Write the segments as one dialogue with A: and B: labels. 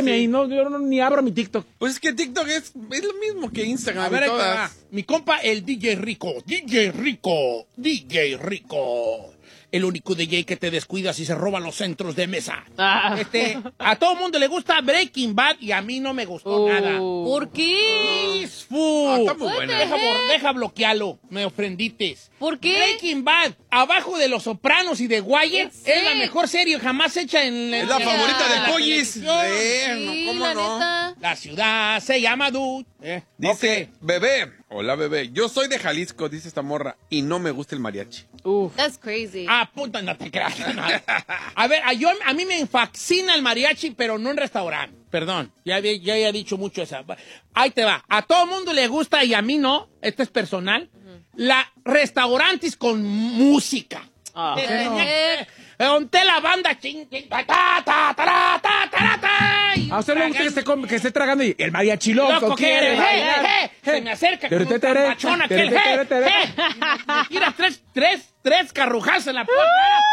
A: Apúnteme ahí, no, yo ni abro mi TikTok.
B: Pues es que TikTok es lo mismo que Instagram.
C: A ver,
B: y todas.
C: mi compa, el DJ Rico. El único DJ que te descuidas y se roba los centros de mesa. A todo mundo le gusta Breaking Bad y a mí no me gustó nada.
D: ¿Por qué?
B: Está muy buena.
C: Deja bloquearlo, me ofendites.
D: ¿Por qué?
C: Breaking Bad, abajo de Los Sopranos y de Wire, es la mejor serie jamás hecha en
B: Es la favorita de Collis.
D: Sí,
B: ¿Cómo
D: la
B: no?
D: neta.
C: La ciudad se llama Dude.
B: Dice, bebé. Hola, bebé. Yo soy de Jalisco, dice esta morra, y no me gusta el mariachi.
D: That's crazy.
C: Puta, no te creas. A ver, a mí me fascina el mariachi, pero no en restaurante. Perdón, ya he dicho mucho esa. Ahí te va. A todo mundo le gusta y a mí no. Esto es personal. Restaurantes con música. Onté la banda ching, ching, ta, ta, ta, ta, ta, ta, ta,
A: A usted le gusta que esté tragando y el mariachi loco quiere bailar.
C: Se me acerca con un tambachón aquel, mira, tres carrujazos en la puerta.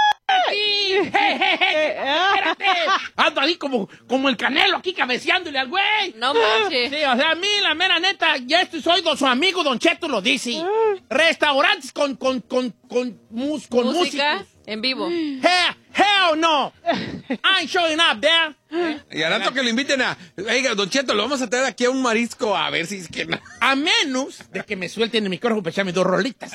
C: Espérate. Ando ahí como el Canelo aquí cabeceándole al güey.
D: No manches.
C: Sí, o sea, a mí la mera neta, ya soy su amigo Don Cheto lo dice. Restaurantes con
D: Música
C: música.
D: en vivo.
C: Hell no. I'm showing up there.
B: Y al rato que lo inviten oiga, Don Cheto, lo vamos a traer aquí a un marisco a ver si es que no.
C: A menos de que me suelten el micrófono para echarme 2 rolitas.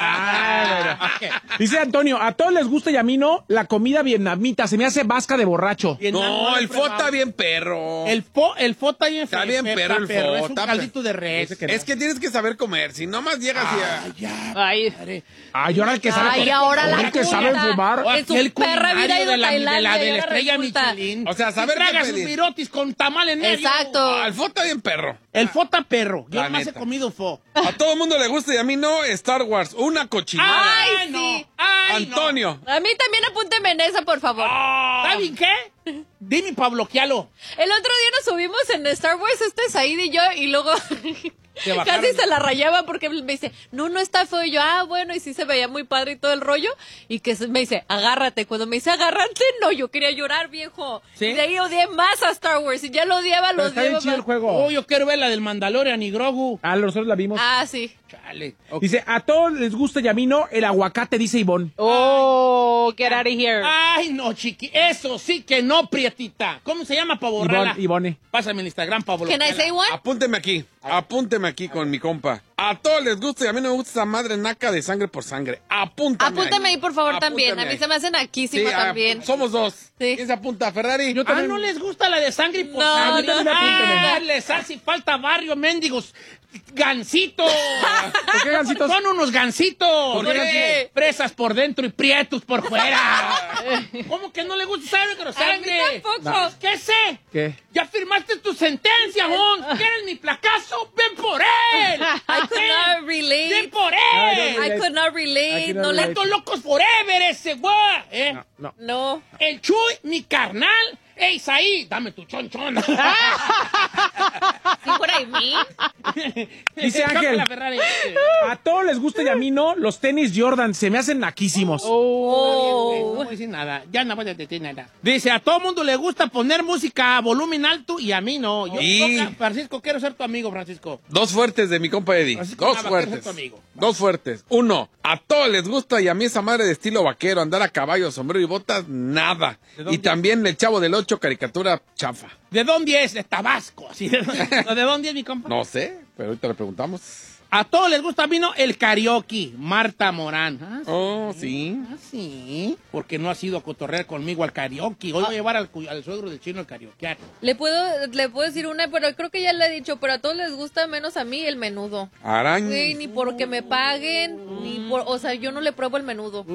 A: Dice Antonio, a todos les gusta y a mí no la comida vietnamita, se me hace vasca de borracho.
B: No, el fo está bien perro.
C: El fo está bien
B: Está bien perro el fo.
C: Es un caldito de res.
B: Es que tienes que saber comer, si nomás llegas y
D: Ay,
A: Ay, ahora el que sabe
D: Ay, ahora la
A: el que sabe
D: culta.
A: fumar.
D: En su
C: El
D: perra vida
C: culinario
D: ido a Tailandia,
C: de
D: y
C: la
D: ahora
C: estrella
D: resulta.
C: Michelin.
B: O sea, saber qué
C: traga sus
B: pedir.
C: virotis con tamal en medio.
D: Exacto.
B: el fo está bien perro.
C: El fo está perro. Yo
B: La
C: nomás he
B: neta.
C: comido fo.
B: A todo el mundo le gusta y a mí no, Star Wars, una cochinada.
D: Ay,
C: no.
D: sí.
C: Ay, no.
B: Antonio.
D: A mí también apúnteme en esa, por favor.
C: ¿Saben qué? Dime para bloquearlo.
D: El otro día nos subimos en Star Wars, Said y yo, y luego
C: bajaron.
D: casi se la rayaba porque me dice, no está feo. Y yo, bueno, y sí se veía muy padre y todo el rollo. Y que me dice, agárrate. Cuando me dice, agárrate, no, yo quería llorar, viejo.
C: ¿Sí?
D: Y de ahí odié más a Star Wars. Y ya lo odiaba,
A: Pero
D: lo
A: está bien
D: odiaba
A: chido el
D: más.
A: juego.
C: Oh, yo quiero ver la del Mandalorian y Grogu.
A: Nosotros la vimos.
D: Sí.
C: Chale.
A: Dice, a todos les gusta y a mí no el aguacate, dice Ivonne.
E: Oh, get out of here.
C: Ay, no, chiqui. Eso sí que no, prietita. ¿Cómo se llama para borrarla?
A: Ivone.
C: Pásame el Instagram para
D: Can
C: bloquearla.
D: I say one?
B: Apúnteme aquí con mi compa. A todos les gusta y a mí no me gusta esa madre naca de sangre por sangre. Apúntame
D: Ahí, por favor, también. A mí se me hace naquísima también.
B: Somos dos.
D: Sí.
B: ¿Quién se apunta? ¿Ferrari?
C: ¿no les gusta la de sangre y por
D: No,
C: sangre?
D: no, no.
C: Les hace falta barrio, mendigos. Gancitos.
A: ¿Por qué gancitos?
C: Son unos gancitos.
B: ¿Por qué gancitos?
C: Presas por dentro y prietos por fuera. ¿Cómo que no le gusta sangre?
D: A mí tampoco.
C: ¿Qué sé?
A: ¿Qué?
C: Ya firmaste tu sentencia, Jon. ¿Quieres mi placazo? ¡Ven por él!
D: I could not relate.
C: ¡Ven por él!
D: I could not relate.
A: I
D: No
A: cannot
D: le...
A: relate.
C: ¡Estos locos forever ese güey!
D: No.
C: El Chuy, mi carnal. ¡Ey, Isaí! Dame tu chonchón.
D: ¿Sí por ahí mí?
A: Dice Ángel,
C: La Ferrari.
A: a todos les gusta y a mí no los tenis Jordan, se me hacen naquísimos.
C: No voy a decir nada. Ya no voy a decir nada. Dice, a todo mundo le gusta poner música a volumen alto y a mí no. Francisco, quiero ser tu amigo, Francisco.
B: Dos fuertes de mi compa Eddie.
C: Francisco
B: Dos
C: Nava,
B: fuertes.
C: quiero ser tu amigo.
B: Dos fuertes. Uno, a todos les gusta y a mí esa madre de estilo vaquero, andar a caballo, sombrero y botas, nada. Y también el Chavo del 8, caricatura chafa.
C: ¿De dónde es? De Tabasco. Así, ¿de dónde es mi compa?
B: No sé, pero ahorita le preguntamos.
C: A todos les gusta vino el karaoke. Marta Morán.
B: Sí.
C: Sí. Porque no has ido a cotorrear conmigo al karaoke. Hoy voy a llevar al suegro del chino al karaoke.
D: Le puedo decir una, pero creo que ya le he dicho, pero a todos les gusta menos a mí el menudo.
B: Araña.
D: Sí, ni porque me paguen, ni por, o sea, yo no le pruebo el menudo.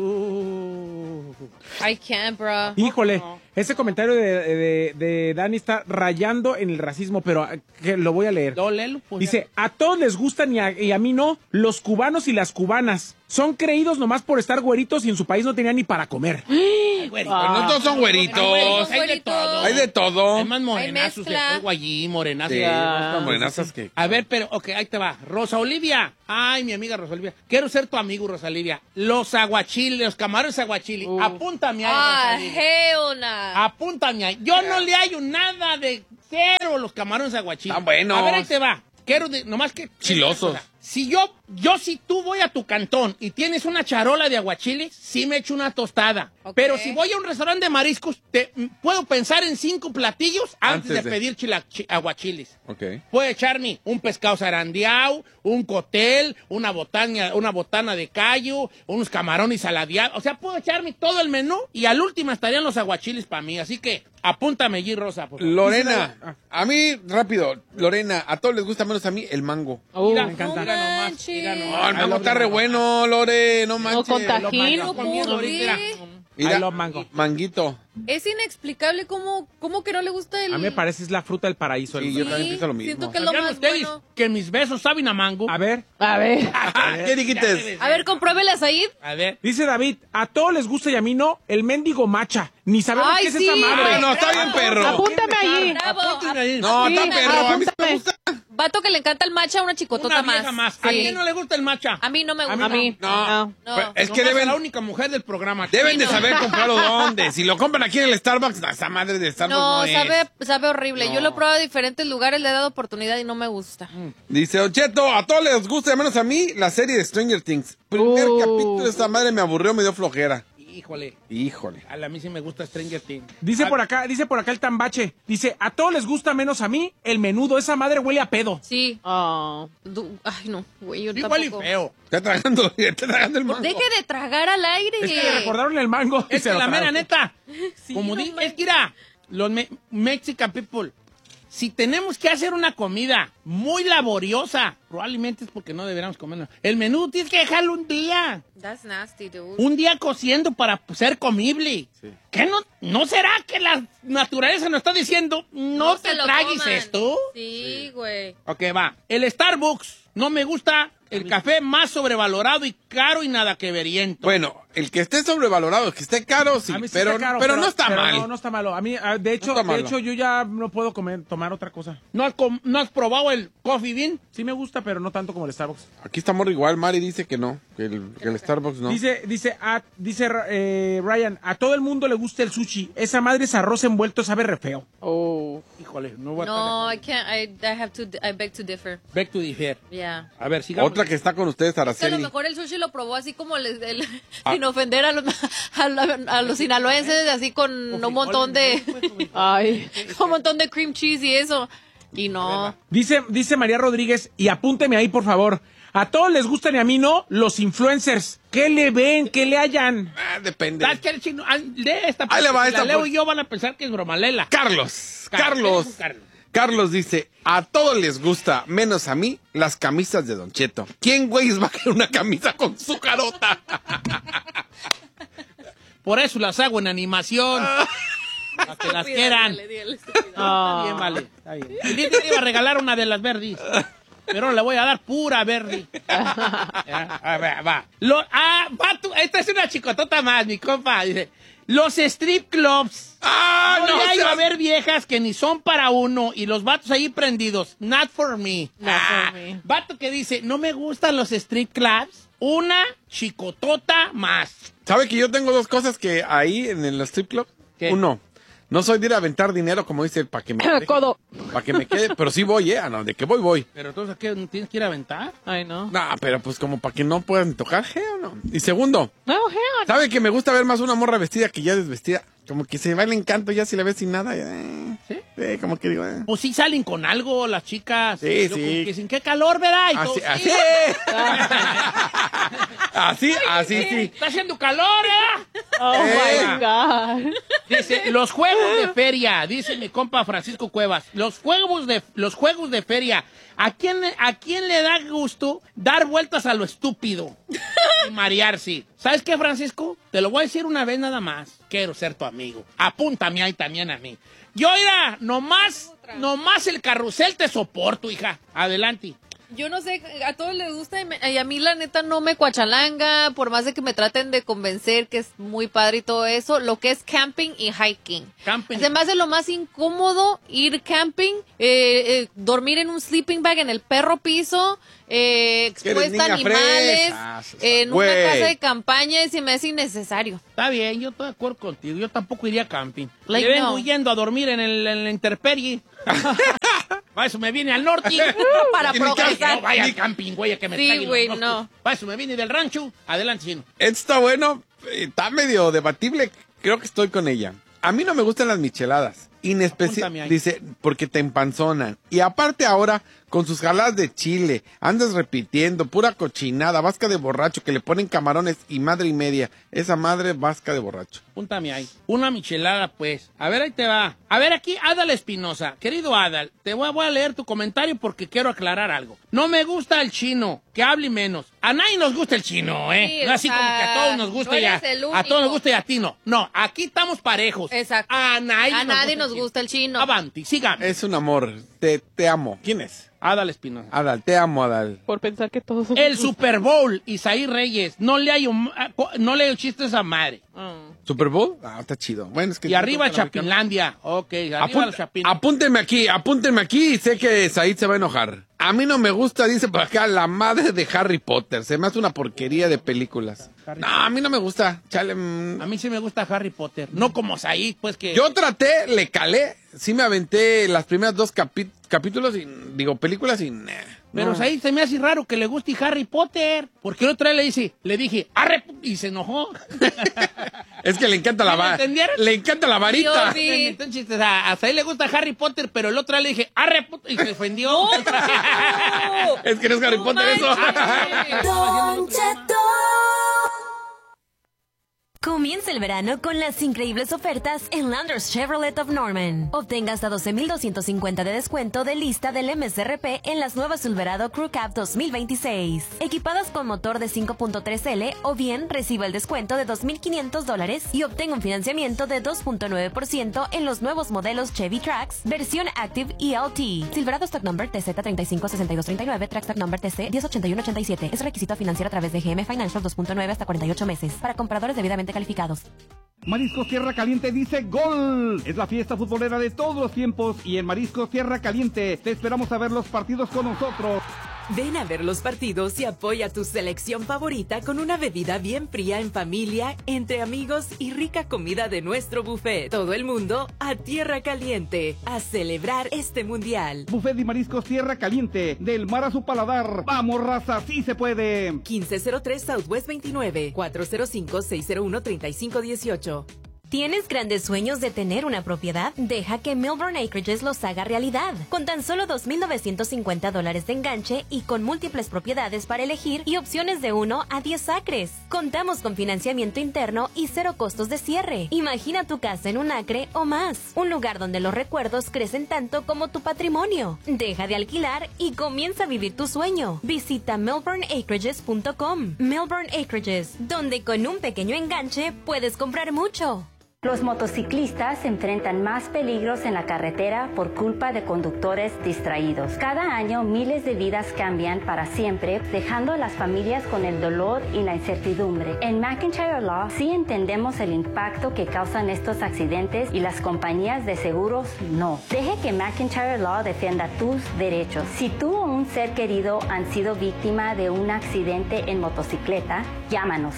D: I can't, bro.
A: Híjole, ese comentario de Dani está rayando en el racismo, pero que lo voy a leer.
C: Léelo, pues.
A: Dice, a todos les gustan y a mí no, los cubanos y las cubanas. Son creídos nomás por estar güeritos y en su país no tenían ni para comer.
B: Pues no todos son güeritos.
C: Hay de todo.
B: Hay de todo.
C: Hay más morenazos de
D: mezcla.
C: fuego allí, morenazos.
B: Sí, están buenazas que...
C: A ver, pero, ok, ahí te va. Rosa Olivia. Ay, mi amiga Rosa Olivia. Quiero ser tu amigo, Rosa Olivia. Los aguachiles, los camarones aguachili. Apúntame ahí, Rosa Olivia.
D: Hell nah.
C: Apúntame ahí. Yo no le hallo nada de Cero los camarones aguachiles.
B: Están buenos.
C: A ver, ahí te va. Quiero nomás que...
B: Chilosos.
C: Si si tú voy a tu cantón y tienes una charola de aguachiles, sí me echo una tostada.
D: Ok.
C: Pero si voy a un restaurante de mariscos, puedo pensar en 5 platillos antes de pedir aguachiles.
B: Ok.
C: Puedo echarme un pescado zarandeado, un cotel, una botana de callo, unos camarones saladeados. O sea, puedo echarme todo el menú y al último estarían los aguachiles para mí. Así que apúntame, G. Rosa, por favor.
B: Lorena, a mí, rápido, Lorena, a todos les gusta menos a mí el mango.
C: Mira,
A: me encanta.
C: mira nomás,
D: manches.
C: mira
B: No,
C: nomás.
B: el mango está re bueno, Lore, no
E: No,
B: manches.
E: con tajín.
C: Lo comiendo ahorita.
B: Mira,
A: I love mango.
B: manguito.
D: Es inexplicable cómo que no le gusta el...
A: A mí me parece es la fruta del paraíso.
B: Sí,
A: el-
B: yo también pienso lo mismo.
D: Siento que es lo
C: ¿Sabían
D: más
C: ustedes
D: bueno.
C: que mis besos saben a mango?
A: A ver,
E: A ver.
B: ¿Qué dijiste?
D: A ver, compruébele a Said.
C: A ver.
A: dice David, a todos les gusta y a mí no, el mendigo macha. Ni sabemos
D: Ay,
A: qué es
D: sí.
A: esa madre.
B: Ah, no, está bien, perro.
E: Apúntame allí.
D: Bravo.
C: Apúntenme ahí.
B: No,
E: Sí,
B: está perro, a mí sí me
E: apúntame.
B: gusta.
D: Vato que le encanta el matcha, una chicotota
C: Una vieja más. ¿A
D: Sí.
C: quién no le gusta el matcha?
D: A mí no me gusta.
E: A mí.
B: No,
E: No.
D: No.
B: es que
C: Nomás a
B: deben,
C: la única mujer del programa.
B: deben
C: Sí,
B: de
C: no.
B: saber comprarlo dónde. Si lo compran aquí en el Starbucks, esa madre de Starbucks no,
D: No,
B: es.
D: sabe horrible. Yo lo he probado en diferentes lugares, le he dado oportunidad y no me gusta.
B: Dice Ocheto, a todos les gusta, menos a mí, la serie de Stranger Things. Primer capítulo de esta madre me aburrió, me dio flojera.
C: Híjole.
B: Híjole.
C: A mí sí me gusta Stranger Things.
A: Dice por acá el tambache. Dice, a todos les gusta menos a mí el menudo. Esa madre huele a pedo.
D: Sí.
E: Oh.
D: Ay, no, güey, yo
C: Igual y
D: tampoco.
C: feo.
B: Está tragando el mango.
D: Deje de tragar al aire.
A: Es que le recordaron el mango. y
C: Es
A: se
C: que
A: lo
C: la
A: trago.
C: mera neta.
D: Sí,
C: Como
D: no
C: es
D: manches.
C: que mira, los Mexican people, si tenemos que hacer una comida muy laboriosa, probablemente es porque no deberíamos comerla. El menú tienes que dejarlo un día.
D: That's nasty, dude.
C: Un día cociendo para ser comible. ¿Qué no será que la naturaleza nos está diciendo no te
D: se lo
C: tragues
D: coman.
C: esto?
D: Sí, güey.
C: Ok, va. El Starbucks no me gusta. El café más sobrevalorado y caro y nada que veriento.
B: Bueno, el que esté sobrevalorado, el que esté caro, sí,
A: A mí sí
B: pero,
A: está caro,
B: pero no está
A: pero
B: mal.
A: No está malo. A mí, de hecho,
B: No está malo.
A: yo ya no puedo tomar otra cosa.
C: ¿No has probado el Coffee Bean?
A: Sí me gusta, pero no tanto como el Starbucks.
B: Aquí estamos igual, Mari dice que no, que el Starbucks no.
A: Dice Ryan, a todo el mundo le gusta el sushi. Esa madre es arroz envuelto, sabe re feo.
E: Oh.
C: Híjole, no voy a
D: No, I can't. I beg to differ.
C: Back to differ.
D: Yeah.
C: A ver, sigamos.
B: Otra que está con ustedes,
D: Es que a lo
B: Araceli.
D: mejor el sushi lo probó así como sin ofender a los sinaloenses, así con un montón de
E: Ay.
D: un montón de cream cheese y eso. Y no.
A: Dice María Rodríguez, y apúnteme ahí, por favor. A todos les gustan y a mí no los influencers. ¿Qué le ven? ¿Qué le hallan?
B: Ah, depende.
C: ¿Sabes qué? Chino? Lee esta.
B: Ahí le va
C: porque
B: esta,
C: la leo
B: pues.
C: y yo van a pensar que es bromalela.
B: Carlos dice, a todos les gusta, menos a mí, las camisas de Don Cheto. ¿Quién, güey, va a querer una camisa con su carota?
C: Por eso las hago en animación. Para que las quieran.
D: Dígale, estúpido.
C: Está bien, vale. Está bien. El día que te iba a regalar una de las verdes. Pero le voy a dar pura verde. Ya, a ver, va. Esta es una chicotota más, mi compa. Dice, los strip clubs.
B: ¡Ah,
C: No
B: no!
C: le hay a
B: seas-
C: ver viejas que ni son para uno y los vatos ahí prendidos. Not for me.
E: Not for me.
C: Vato que dice, no me gustan los strip clubs. Una chicotota más.
B: ¿Sabe que yo tengo dos cosas que ahí en el strip club?
C: ¿Qué?
B: Uno, no soy de ir a aventar dinero, como dice, para que me deje,
E: Codo.
B: para que me quede, pero sí voy, no, de que voy.
C: Pero entonces, ¿qué? ¿Tienes que ir a aventar?
E: Ay, no.
B: No, pero pues como para que no puedan tocar, ¿o no? Y segundo,
E: No, hell.
B: ¿sabe que me gusta ver más una morra vestida que ya desvestida? Como que se va el encanto ya si la ves sin nada.
C: ¿Sí?
B: Sí, como que digo,
C: Pues sí salen con algo las chicas.
B: Sí,
C: Yo
B: sí.
C: como que sin qué calor, ¿verdad? Y todo,
B: Así,
C: sí.
B: así, sí.
C: Está haciendo calor, ¿verdad?
E: Oh my God.
C: Dice, los juegos de feria, dice mi compa Francisco Cuevas. Los juegos de feria. ¿A quién le da gusto dar vueltas a lo estúpido y marearse? ¿Sabes qué, Francisco? Te lo voy a decir una vez nada más. Quiero ser tu amigo. Apúntame ahí también a mí. Yo, mira, nomás el carrusel te soporto, hija. Adelante.
D: Yo no sé, a todos les gusta y a mí la neta no me cuachalanga, por más de que me traten de convencer que es muy padre y todo eso, lo que es camping y hiking.
C: Camping.
D: Se me hace lo más incómodo ir camping, dormir en un sleeping bag en el perro piso, expuesta a animales, en una casa de campaña y se me hace innecesario.
C: Está bien, yo estoy de acuerdo contigo. Yo tampoco iría a camping.
D: Like,
C: Le vengo
D: no.
C: yendo a dormir en la intemperie. Para eso me vine al norte.
D: Para
C: Que ni
D: progresar.
C: no vaya al camping, güey, a que me
D: Sí,
C: traigan
D: güey,
C: los
D: no.
C: mocos. Para eso me vine del rancho. Adelante, Chino.
B: Esto está bueno, está medio debatible, creo que estoy con ella. A mí no me gustan las micheladas, en especial,
C: Apúntame ahí.
B: dice, porque te empanzonan. Y aparte ahora, con sus jaladas de chile, andas repitiendo, pura cochinada, vasca de borracho, que le ponen camarones y madre y media. Esa madre vasca de borracho.
C: Apúntame ahí. Una michelada, pues. A ver, ahí te va. A ver, aquí, Adal Espinosa. Querido Adal, te voy a leer tu comentario porque quiero aclarar algo. No me gusta el chino, que hable menos. A nadie nos gusta el chino, ¿eh?
D: Sí,
C: no así
D: o
C: como que a
D: sea,
C: todos nos gusta
D: no
C: y
D: eres el
C: a todos nos
D: único.
C: gusta y a ti no. No, aquí estamos parejos.
D: Exacto.
C: A nadie
D: nos gusta el chino.
C: Avanti, sígame.
B: Es un amor, te amo. ¿Quién es?
C: Adal Espinosa.
B: Adal, te amo, Adal.
E: Por pensar que todos son...
C: El Super Bowl, Isaí Reyes. No le hay chistes a esa madre.
B: ¿Super Bowl? Ah, está chido. Bueno, es que
C: Y arriba
B: no me gusta el
C: Chapinlandia. Ok, arriba los Chapin.
B: Apúntenme aquí y sé que Said se va a enojar. A mí no me gusta, dice por acá, la madre de Harry Potter. Se me hace una porquería de películas. No, a mí no me gusta. Chale.
C: A mí sí me gusta Harry Potter. No como Said, pues que...
B: Yo traté, le calé, sí me aventé las primeras dos capítulos y, películas y...
C: Pero
B: no.
C: Said se me hace raro que le guste Harry Potter. Porque el otro día le dije, arre, y se enojó.
B: Es que le encanta la
C: ¿Sí me
B: varita.
C: entendieron?
B: Le encanta la varita.
D: Yo sí.
C: Entonces, a Said le gusta Harry Potter, pero el otro día le dije, arre, y se ofendió.
B: Es que no es Harry
D: No
B: Potter eso.
D: manches.
F: Don Cheto. Comienza el verano con las increíbles ofertas en Landers Chevrolet of Norman. Obtenga hasta $12,250 de descuento de lista del MSRP en las nuevas Silverado Crew Cab 2026. Equipadas con motor de 5.3L o bien reciba el descuento de $2,500 y obtenga un financiamiento de 2.9% en los nuevos modelos Chevy Trax, versión Active ELT. Silverado Stock Number TZ356239, Trax Stock Number TC 108187. Es requisito financiar a través de GM Financial 2.9 hasta 48 meses. Para compradores debidamente calificados.
G: Mariscos Tierra Caliente dice ¡Gol! Es la fiesta futbolera de todos los tiempos y en Mariscos Tierra Caliente te esperamos a ver los partidos con nosotros.
H: Ven a ver los partidos y apoya tu selección favorita con una bebida bien fría en familia, entre amigos y rica comida de nuestro buffet. Todo el mundo a Tierra Caliente, a celebrar este mundial.
G: Buffet y Mariscos Tierra Caliente, del mar a su paladar. ¡Vamos, raza! ¡Sí se puede!
H: 1503 Southwest 29, 405-601-3518.
F: ¿Tienes grandes sueños de tener una propiedad? Deja que Milburn Acreages los haga realidad. Con tan solo $2,950 de enganche y con múltiples propiedades para elegir y opciones de 1 a 10 acres. Contamos con financiamiento interno y 0 costos de cierre. Imagina tu casa en un acre o más. Un lugar donde los recuerdos crecen tanto como tu patrimonio. Deja de alquilar y comienza a vivir tu sueño. Visita milburnacreages.com. Milburn Acreages, donde con un pequeño enganche puedes comprar mucho.
I: Los motociclistas enfrentan más peligros en la carretera por culpa de conductores distraídos. Cada año miles de vidas cambian para siempre, dejando a las familias con el dolor y la incertidumbre. En McIntyre Law sí entendemos el impacto que causan estos accidentes y las compañías de seguros no. Deje que McIntyre Law defienda tus derechos. Si tú o un ser querido han sido víctima de un accidente en motocicleta, llámanos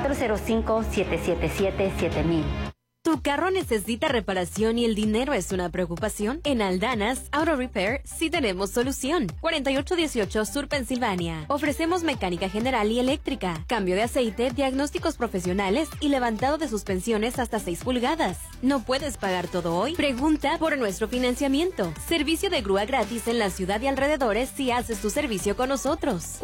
I: 405-777-7000.
F: ¿Tu carro necesita reparación y el dinero es una preocupación? En Aldanas Auto Repair sí tenemos solución. 4818 Sur Pensilvania. Ofrecemos mecánica general y eléctrica, cambio de aceite, diagnósticos profesionales y levantado de suspensiones hasta 6 pulgadas. ¿No puedes pagar todo hoy? Pregunta por nuestro financiamiento. Servicio de grúa gratis en la ciudad y alrededores si haces tu servicio con nosotros.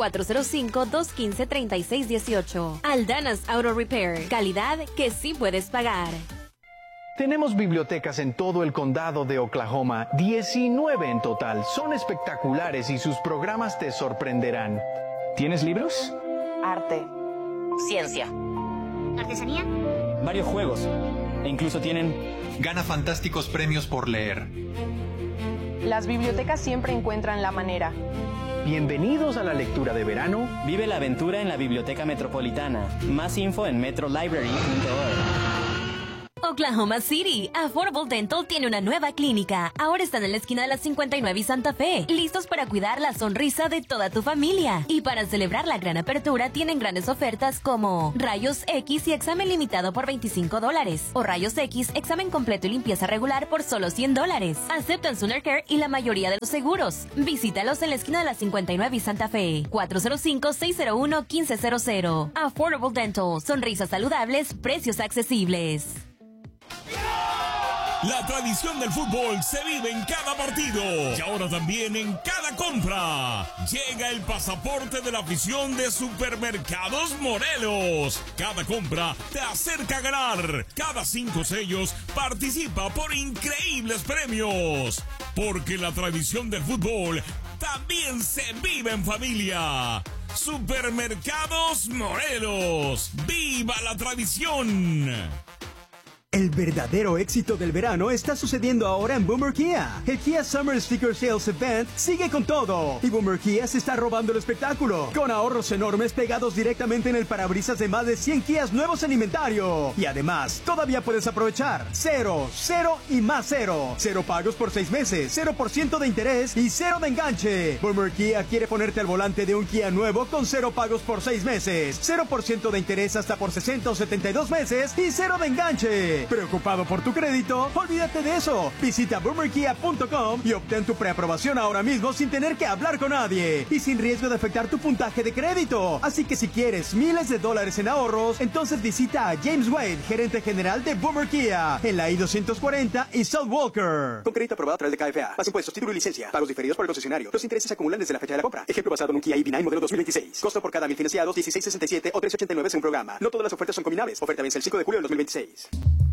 F: 405-215-3618. Aldanas Auto Repair. Calidad que sí puedes pagar.
J: Tenemos bibliotecas en todo el condado de Oklahoma, 19 en total. Son espectaculares y sus programas te sorprenderán. ¿Tienes libros?
K: Arte. Ciencia.
L: Artesanía.
M: Varios juegos. E incluso tienen...
N: Gana fantásticos premios por leer.
O: Las bibliotecas siempre encuentran la manera.
J: Bienvenidos a la lectura de verano.
M: Vive la aventura en la Biblioteca Metropolitana. Más info en metrolibrary.org.
F: Oklahoma City, Affordable Dental tiene una nueva clínica. Ahora están en la esquina de la 59 y Santa Fe, listos para cuidar la sonrisa de toda tu familia. Y para celebrar la gran apertura, tienen grandes ofertas como rayos X y examen limitado por $25, o rayos X, examen completo y limpieza regular por solo $100. Aceptan Sooner Care y la mayoría de los seguros. Visítalos en la esquina de la 59 y Santa Fe, 405-601-1500. Affordable Dental, sonrisas saludables, precios accesibles.
L: La tradición del fútbol se vive en cada partido y ahora también en cada compra. Llega el pasaporte de la afición de Supermercados Morelos. Cada compra te acerca a ganar. Cada 5 sellos participa por increíbles premios. Porque la tradición del fútbol también se vive en familia. Supermercados Morelos. ¡Viva la tradición!
N: El verdadero éxito del verano está sucediendo ahora en Boomer Kia. El Kia Summer Sticker Sales Event sigue con todo. Y Boomer Kia se está robando el espectáculo, con ahorros enormes pegados directamente en el parabrisas de más de 100 Kias nuevos en inventario. Y además, todavía puedes aprovechar 0, 0 y más 0. 0 pagos por 6 meses, 0% de interés y 0 de enganche. Boomer Kia quiere ponerte al volante de un Kia nuevo con 0 pagos por 6 meses, 0% de interés hasta por 60 o 72 meses y 0 de enganche. ¿Preocupado por tu crédito? Olvídate de eso. Visita boomerkia.com y obtén tu preaprobación ahora mismo sin tener que hablar con nadie y sin riesgo de afectar tu puntaje de crédito. Así que si quieres miles de dólares en ahorros, entonces visita a James Wade, gerente general de Boomer Kia, en la I-240 y South Walker.
O: Con crédito aprobado a través de KFA. Más impuestos, título y licencia. Pagos diferidos por el concesionario. Los intereses se acumulan desde la fecha de la compra. Ejemplo basado en un Kia EV9 modelo 2026. Costo por cada 1000 financiados $16.67 o $3.89 según programa. No todas las ofertas son combinables. Oferta vence el 5 de julio del 2026.